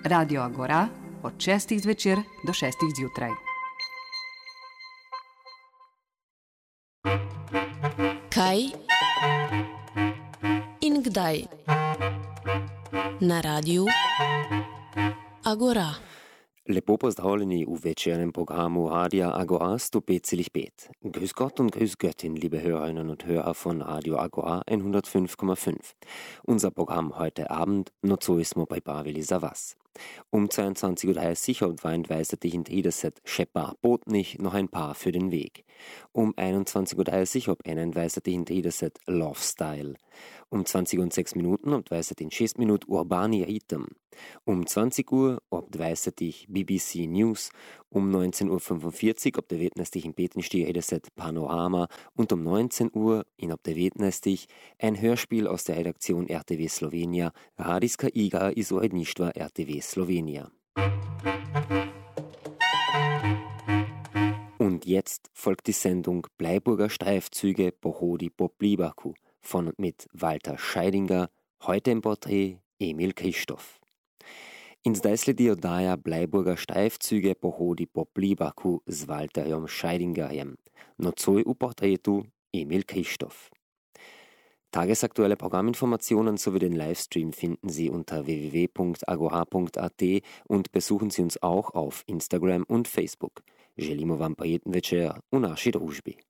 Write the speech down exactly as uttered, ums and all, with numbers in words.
Radio Agora od šestih zvečer do šestih zjutraj. Kaj in kdaj na Radiu Agora. Lepo pozdravljeni v večernem programu Radia Agora sto pet celih pet. Grüß Gott und grüß Göttin, liebe Hörerinnen und Hörer von Radio Agora hundertfünf Komma fünf. Unser Programm heute Abend, no co smo pripravili za vas. Um zweiundzwanzig Uhr dreißig entweist dich in Triederset Scheppa Botnich noch ein Paar für den Weg. Um einundzwanzig Uhr dreißig entweist dich in Triederset Love Style. Um zwanzig Uhr sechs Minuten entweist in šest Minut Urbani Ritem. Um zwanzig Uhr entweist dich B B C News. Um neunzehn Uhr fünfundvierzig entweist dich in Betenstiel Triederset Panorama. Und um neunzehn Uhr in entweist dich ein Hörspiel aus der Redaktion R T W Slowenija. Radijska igra iz uredništva R T W Slowenija. Und jetzt folgt die Sendung Bleiburger Streifzüge Pohodi po Plibaku von und mit Walter Scheidinger, heute im Porträt Emil Kristof. In zdaj sledijo oddaja Bleiburger Streifzüge Pohodi po Plibaku z Walterjem Scheidingerjem, nocoj v portretu Emil Kristof. Tagesaktuelle Programminformationen sowie den Livestream finden Sie unter w w w punkt agora punkt a t und besuchen Sie uns auch auf Instagram und Facebook. Želimo vam prijeten večer v naši družbi.